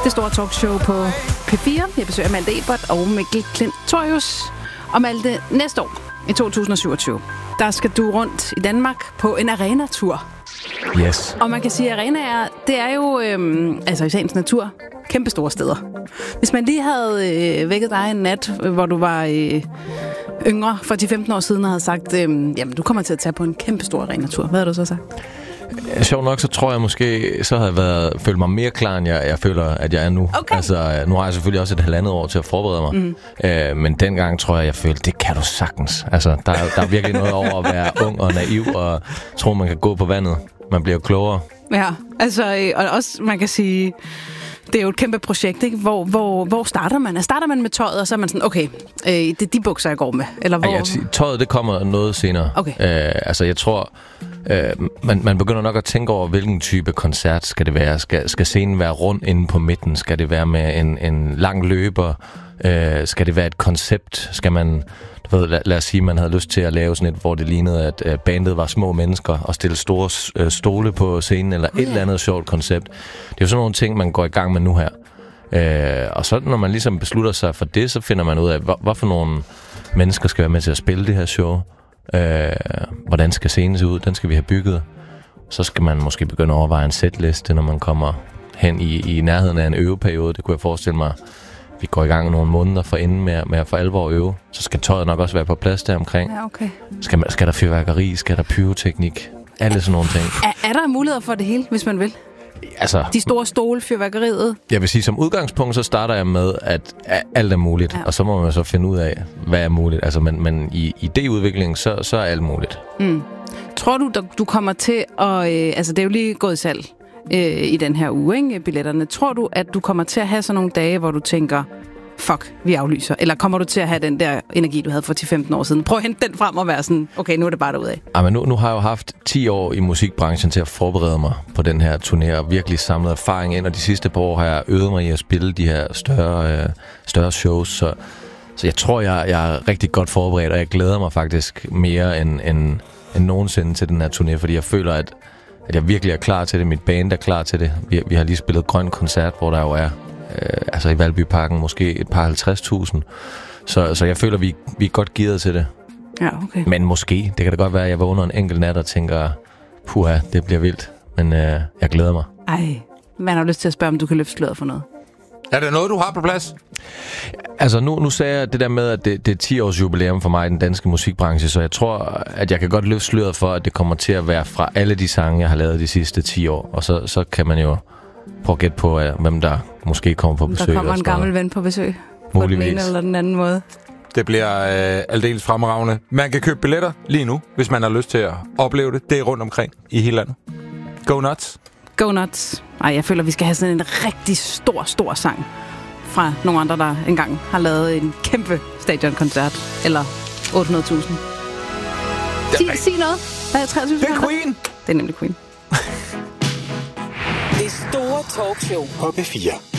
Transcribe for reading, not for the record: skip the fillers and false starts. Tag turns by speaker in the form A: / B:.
A: Det store talkshow på P4. Jeg besøger Malte Ebert og Mikkel Klintorius. Og Malte, næste år, i 2027, der skal du rundt i Danmark på en arenatur.
B: Yes.
A: Og man kan sige, at arenaer, det er jo, altså i sagens natur, kæmpe store steder. Hvis man lige havde vækket dig en nat, hvor du var yngre for 10-15 år siden, og havde sagt, jamen du kommer til at tage på en kæmpe stor arenatur. Hvad har du så sagt?
B: Sjovt nok, så tror jeg måske, så havde jeg følt mig mere klar, end jeg føler, at jeg er nu.
A: Okay.
B: Altså, nu har jeg selvfølgelig også et halvandet år til at forberede mig. Men dengang tror jeg følte, det kan du sagtens. Altså, der er virkelig noget over at være ung og naiv, og tro, man kan gå på vandet. Man bliver klogere.
A: Ja, altså, og også, man kan sige, det er jo et kæmpe projekt, ikke? Hvor starter man? Starter man med tøjet, og så er man sådan, okay, det er de bukser, jeg går med? Eller hvor?
B: Ja, tøjet, det kommer noget senere.
A: Okay.
B: Altså, jeg tror, man begynder nok at tænke over, hvilken type koncert skal det være. Skal scenen være rund inde på midten? Skal det være med en lang løber? Skal det være et koncept? Skal man... Lad os sige, at man havde lyst til at lave sådan et, hvor det lignede, at bandet var små mennesker og stille store stole på scenen, eller et eller andet sjovt koncept. Det er jo sådan nogle ting, man går i gang med nu her. Og så når man ligesom beslutter sig for det, så finder man ud af, hvad for nogle mennesker skal være med til at spille det her show. Hvordan skal scenen se ud? Den skal vi have bygget. Så skal man måske begynde at overveje en setliste, når man kommer hen i nærheden af en øveperiode. Det kunne jeg forestille mig. Vi går i gang nogle måneder for inden med at for alvor øve. Så skal tøjet nok også være på plads der omkring.
A: Ja, okay.
B: Skal der fyrværkeri? Skal der pyroteknik? Alle sådan nogle ting.
A: Er der muligheder for det hele, hvis man vil?
B: Altså,
A: de store stole, fyrværkeriet?
B: Jeg vil sige, som udgangspunkt, så starter jeg med, at alt er muligt. Ja. Og så må man så finde ud af, hvad er muligt. Altså, men i idéudviklingen, så er alt muligt.
A: Tror du kommer til at... altså, det er jo lige gået i salg i den her uge, ikke, billetterne. Tror du, at du kommer til at have sådan nogle dage, hvor du tænker, fuck, vi aflyser? Eller kommer du til at have den der energi, du havde for 10-15 år siden? Prøv at hente den frem og være sådan, okay, nu er det bare derudad.
B: Ja, men nu har jeg jo haft 10 år i musikbranchen til at forberede mig på den her turné, og virkelig samlet erfaring ind, og de sidste par år har jeg øvet mig i at spille de her større shows, så jeg tror, jeg er rigtig godt forberedt, og jeg glæder mig faktisk mere end nogensinde til den her turné, fordi jeg føler, at jeg virkelig er klar til det. Mit band er klar til det. Vi har lige spillet Grøn Koncert, hvor der jo er, altså i Valbyparken, måske et par 50.000. Så jeg føler, vi er godt gearet til det.
A: Ja, okay.
B: Men måske, det kan da godt være, at jeg vågner en enkelt nat og tænker, puha, det bliver vildt. Men jeg glæder mig.
A: Ej, man har lyst til at spørge, om du kan løfte sløret for noget.
C: Er der noget, du har på plads?
B: Altså, nu sagde jeg det der med, at det er 10 års jubilæum for mig i den danske musikbranche, så jeg tror, at jeg kan godt løfte sløret for, at det kommer til at være fra alle de sange, jeg har lavet de sidste 10 år. Og så kan man jo prøve at gætte på, hvem der måske kommer på besøg.
A: Der kommer en gammel ven på besøg.
B: Muligvis.
A: På den ene eller den anden måde.
C: Det bliver aldeles fremragende. Man kan købe billetter lige nu, hvis man har lyst til at opleve det. Det er rundt omkring i hele landet. Go nuts!
A: Go nuts. Ej, jeg føler, vi skal have sådan en rigtig stor sang fra nogle andre, der engang har lavet en kæmpe stadionkoncert. Eller 800.000. Sig noget. Hvad er 23?
C: Det er Queen!
A: Det er nemlig Queen.
D: Det store talkshow
E: på P4.